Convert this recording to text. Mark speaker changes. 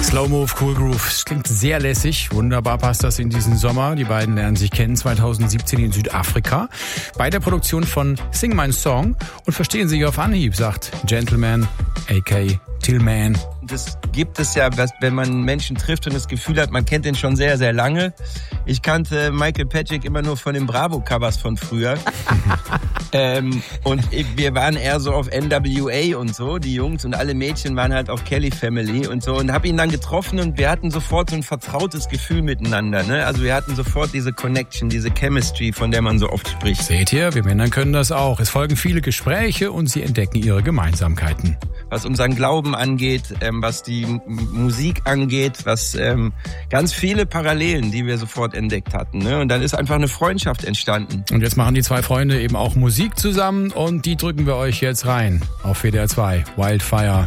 Speaker 1: Slow Move, Cool Groove. Es klingt sehr lässig. Wunderbar passt das in diesen Sommer. Die beiden lernen sich kennen 2017 in Südafrika bei der Produktion von Sing My Song und verstehen sich auf Anhieb, sagt Gentleman, a.k.a. Tillman.
Speaker 2: Das gibt es ja, wenn man Menschen trifft und das Gefühl hat, man kennt den schon sehr, sehr lange. Ich kannte Michael Patrick immer nur von den Bravo-Covers von früher. Und wir waren eher so auf NWA und so, die Jungs, und alle Mädchen waren halt auf Kelly Family und so, und habe ihn dann getroffen und wir hatten sofort so ein vertrautes Gefühl miteinander, ne? Also wir hatten sofort diese Connection, diese Chemistry, von der man so oft spricht.
Speaker 1: Seht ihr, wir Männer können das auch. Es folgen viele Gespräche und sie entdecken ihre Gemeinsamkeiten.
Speaker 2: Was unseren Glauben angeht, was die Musik angeht, was ganz viele Parallelen, die wir sofort entdeckt hatten, ne? Und dann ist einfach eine Freundschaft entstanden.
Speaker 1: Und jetzt machen die zwei Freunde eben auch Musik zusammen und die drücken wir euch jetzt rein auf WDR 2. Wildfire.